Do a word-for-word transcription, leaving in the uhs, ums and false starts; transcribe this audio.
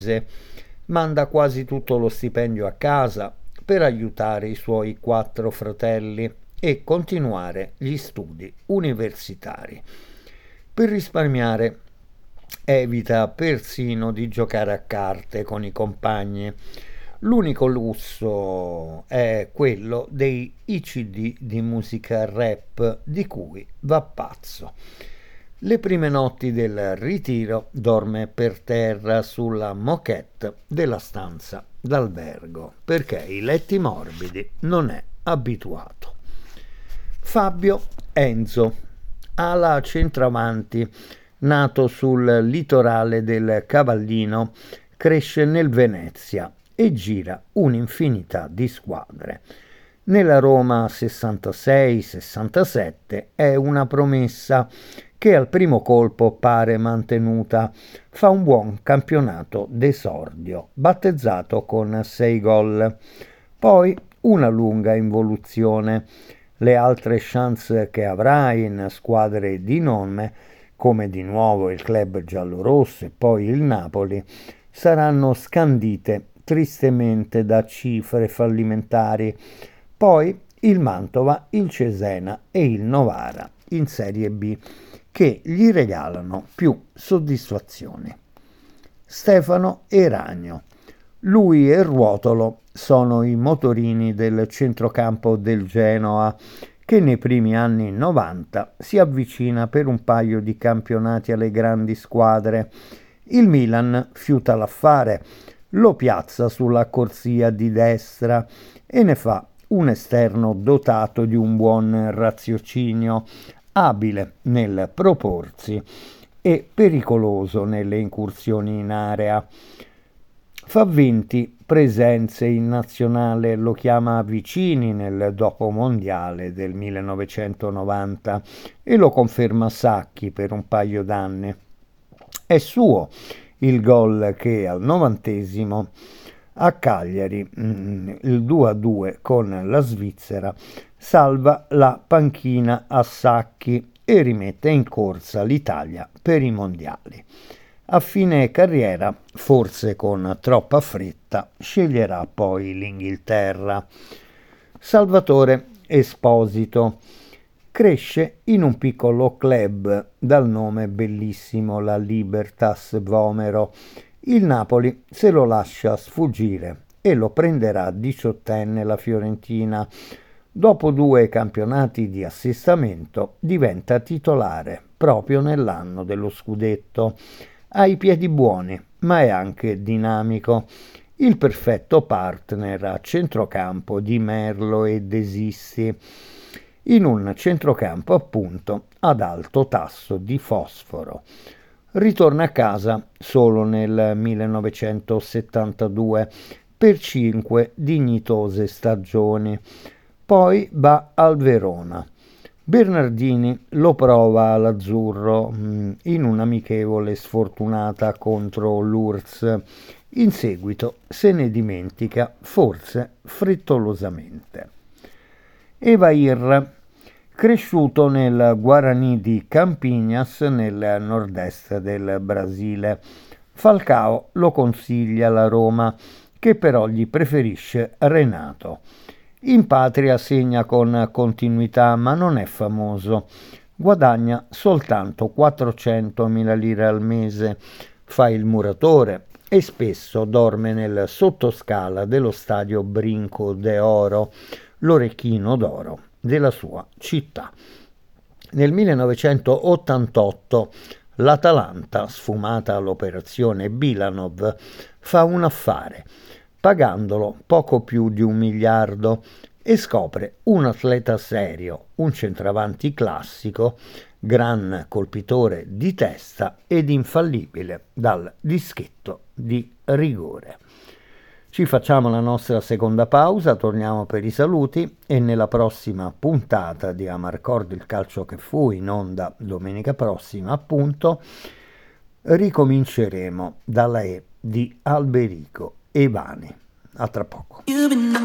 manda quasi tutto lo stipendio a casa per aiutare i suoi quattro fratelli e continuare gli studi universitari. Per risparmiare evita persino di giocare a carte con i compagni. L'unico lusso è quello dei C D di musica rap di cui va pazzo. Le prime notti del ritiro dorme per terra sulla moquette della stanza d'albergo perché ai letti morbidi non è abituato. Fabio Enzo, ala centravanti, nato sul litorale del Cavallino, cresce nel Venezia e gira un'infinità di squadre. Nella Roma sessantasei sessantasette è una promessa che al primo colpo pare mantenuta. Fa un buon campionato d'esordio, battezzato con sei gol. Poi una lunga involuzione. Le altre chance che avrà in squadre di nome, come di nuovo il club giallorosso e poi il Napoli, saranno scandite tristemente da cifre fallimentari. Poi il Mantova, il Cesena e il Novara in Serie B, che gli regalano più soddisfazioni. Stefano Eragno. Lui e Ruotolo sono i motorini del centrocampo del Genoa, che nei primi anni novanta si avvicina per un paio di campionati alle grandi squadre. Il Milan fiuta l'affare, lo piazza sulla corsia di destra e ne fa un esterno dotato di un buon raziocinio, abile nel proporsi e pericoloso nelle incursioni in area. Fa venti presenze in nazionale, lo chiama Vicini nel dopomondiale del millenovecentonovanta e lo conferma Sacchi per un paio d'anni. È suo il gol che al novantesimo a Cagliari, il due a due con la Svizzera, salva la panchina a Sacchi e rimette in corsa l'Italia per i mondiali. A fine carriera, forse con troppa fretta, sceglierà poi l'Inghilterra. Salvatore Esposito cresce in un piccolo club dal nome bellissimo, la Libertas Vomero. Il Napoli se lo lascia sfuggire e lo prenderà diciottenne la Fiorentina. Dopo due campionati di assestamento diventa titolare proprio nell'anno dello scudetto. Ha i piedi buoni, ma è anche dinamico. Il perfetto partner a centrocampo di Merlo e Desisti, in un centrocampo appunto ad alto tasso di fosforo. Ritorna a casa solo nel millenovecentosettantadue per cinque dignitose stagioni. Poi va al Verona. Bernardini lo prova all'azzurro in un'amichevole sfortunata contro l'U R S S. In seguito se ne dimentica, forse frettolosamente. Evair, cresciuto nel Guarani di Campinas nel nord-est del Brasile. Falcao lo consiglia alla Roma, che però gli preferisce Renato. In patria segna con continuità, ma non è famoso. Guadagna soltanto quattrocentomila lire al mese, fa il muratore e spesso dorme nel sottoscala dello stadio Brinco de Oro, l'orecchino d'oro della sua città. Nel millenovecentottantotto l'Atalanta, sfumata all'operazione Bilanov, fa un affare, pagandolo poco più di un miliardo, e scopre un atleta serio, un centravanti classico, gran colpitore di testa ed infallibile dal dischetto di rigore. Ci facciamo la nostra seconda pausa, torniamo per i saluti e nella prossima puntata di Amarcord, il calcio che fu, in onda domenica prossima appunto, ricominceremo dalla E di Alberico Evani. A tra poco.